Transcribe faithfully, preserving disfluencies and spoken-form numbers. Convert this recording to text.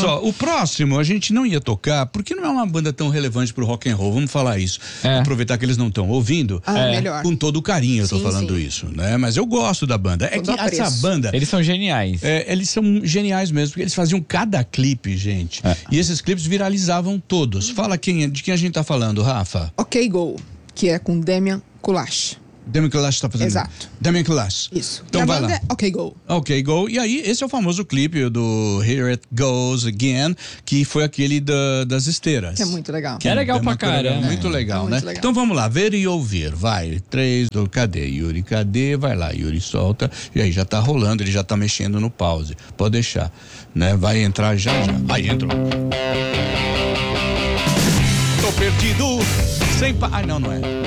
só, o próximo a gente não ia tocar, porque não é uma banda tão relevante pro rock and roll, vamos falar isso. É. Aproveitar que eles não estão ouvindo. Ah, É. melhor. Com todo o carinho eu tô Sim, falando sim. isso, né? Mas eu gosto da banda. É Todo que essa apreço. banda, Eles são geniais. é, eles são geniais mesmo, porque eles faziam cada clipe, gente. É. E esses clipes viralizavam todos. Fala quem, de quem a gente tá falando, Rafa. Ok Go, que é com Damian Kulash. Damian Kulash tá fazendo. Exato. Damian Kulash. Isso. Então e a vai banda lá. é Ok Go. Ok, Go. E aí, esse é o famoso clipe do Here It Goes Again, que foi aquele da- das esteiras. Que é muito legal. É legal uma pra coreografia caramba. Muito legal, É né? muito legal. Então vamos lá, ver e ouvir. Vai, três, dois, cadê? Yuri, cadê? Vai lá, Yuri, solta. E aí, já tá rolando, ele já tá mexendo no pause. Pode deixar, né? Vai entrar já, já. Aí, entrou. Tô perdido, sem pa... Ai, não, não é.